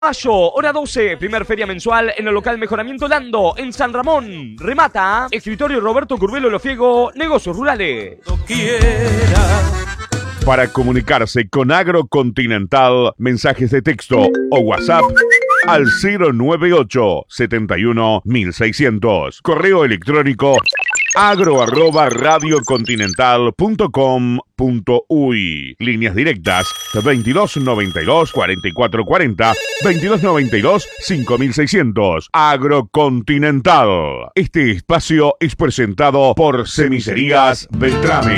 Mayo, hora 12, primer feria mensual en el local Mejoramiento Lando, en San Ramón. Remata Escritorio Roberto Curbelo Lofiego, Negocios Rurales. Para comunicarse con Agrocontinental, mensajes de texto o WhatsApp al 098 71 1600. Correo electrónico agro@radiocontinental.com.uy. Líneas directas 2292 4440, 2292 5600. Agrocontinental. Este espacio es presentado por Semicerías Beltrame.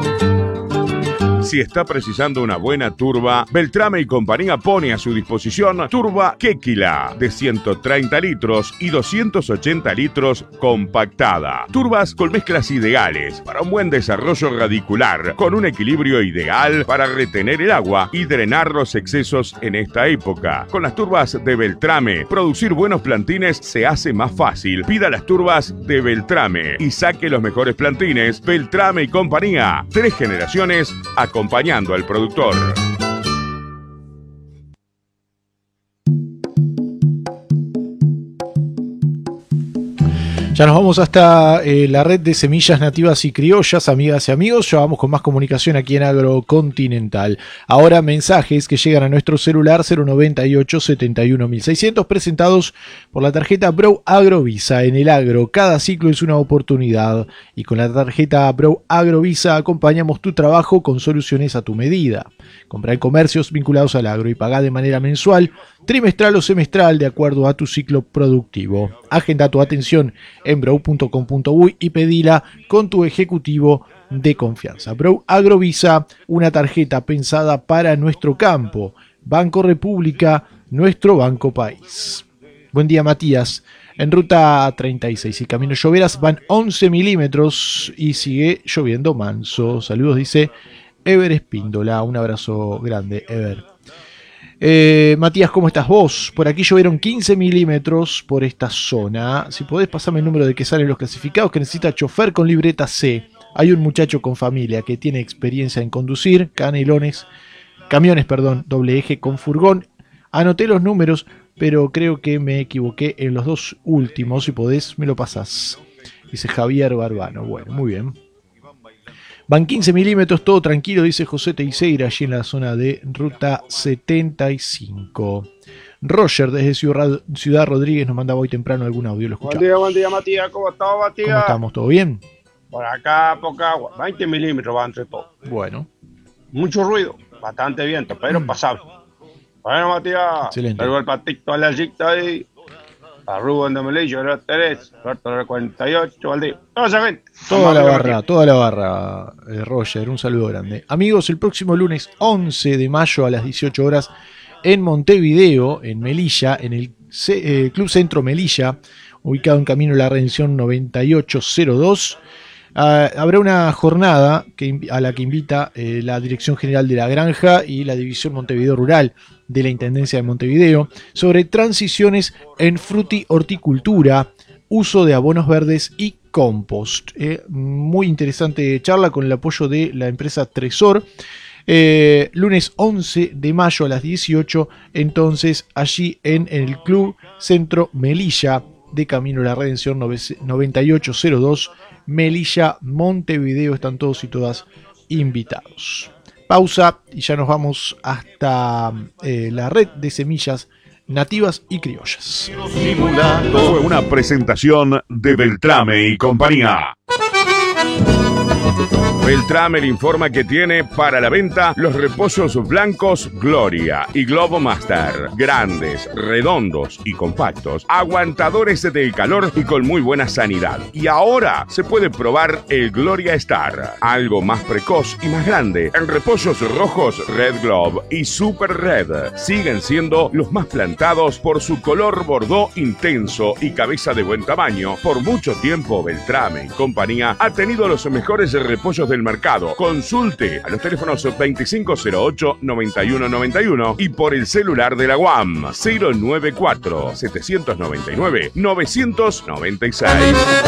Si está precisando una buena turba, Beltrame y compañía pone a su disposición turba Quéquila de 130 litros y 280 litros compactada. Turbas con mezclas ideales para un buen desarrollo radicular, con un equilibrio ideal para retener el agua y drenar los excesos en esta época. Con las turbas de Beltrame, producir buenos plantines se hace más fácil. Pida las turbas de Beltrame y saque los mejores plantines. Beltrame y compañía, 3 generaciones acompañando al productor. Ya nos vamos hasta la red de semillas nativas y criollas, amigas y amigos. Ya vamos con más comunicación aquí en Agrocontinental. Ahora mensajes que llegan a nuestro celular 098 71 1600, presentados por la tarjeta Bro Agrovisa. En el agro, cada ciclo es una oportunidad, y con la tarjeta Bro Agrovisa acompañamos tu trabajo con soluciones a tu medida. Compra en comercios vinculados al agro y pagá de manera mensual, trimestral o semestral de acuerdo a tu ciclo productivo. Agenda tu atención en brow.com.uy y pedila con tu ejecutivo de confianza. Bro Agrovisa, una tarjeta pensada para nuestro campo. Banco República, nuestro banco país. Buen día, Matías. En ruta 36 y Camino Lloveras van 11 milímetros y sigue lloviendo manso. Saludos, dice Ever Espíndola. Un abrazo grande, Ever. Matías, ¿cómo estás vos? Por aquí llovieron 15 milímetros por esta zona. Si podés pasarme el número de que salen los clasificados, que necesita chofer con libreta C. Hay un muchacho con familia que tiene experiencia en conducir camiones, doble eje con furgón. Anoté los números, pero creo que me equivoqué en los 2 últimos. Si podés, me lo pasás. Dice Javier Barbano. Bueno, muy bien. Van 15 milímetros, todo tranquilo, dice José Teixeira, allí en la zona de ruta 75. Roger, desde Ciudad Rodríguez, nos mandaba hoy temprano algún audio, lo escuchamos. Buen día, Matías. ¿Cómo estás, Matías? ¿Cómo estamos? ¿Todo bien? Por acá, poca agua. 20 milímetros va entre todo. Bueno. Mucho ruido, bastante viento, pero pasable. Bueno, Matías. Excelente. Luego el patito a la gita ahí. A Rubén de Melillo, el 3, Roberto 48, al día. Toda esa gente. Toda la barra, Roger, un saludo grande. Amigos, el próximo lunes 11 de mayo a las 18 horas en Montevideo, en Melilla, en el Club Centro Melilla, ubicado en Camino La Redención 9802, habrá una jornada a la que invita la Dirección General de la Granja y la División Montevideo Rural de la Intendencia de Montevideo sobre transiciones en frutihorticultura, uso de abonos verdes y compost. Muy interesante charla con el apoyo de la empresa Tresor. Lunes 11 de mayo a las 18, entonces allí en el Club Centro Melilla de Camino La Redención 9802, Melilla, Montevideo. Están todos y todas invitados. Pausa y ya nos vamos hasta la red de semillas nativas y criollas. Fue una presentación de Beltrame y compañía. Beltrame le informa que tiene para la venta los repollos blancos Gloria y Globo Master, grandes, redondos y compactos, aguantadores del calor y con muy buena sanidad. Y ahora se puede probar el Gloria Star, algo más precoz y más grande, en repollos rojos Red Globe y Super Red. Siguen siendo los más plantados por su color bordó intenso y cabeza de buen tamaño. Por mucho tiempo Beltrame y compañía ha tenido los mejores repollos del mercado. Consulte a los teléfonos 2508-9191 y por el celular de la UAM 094-799-996.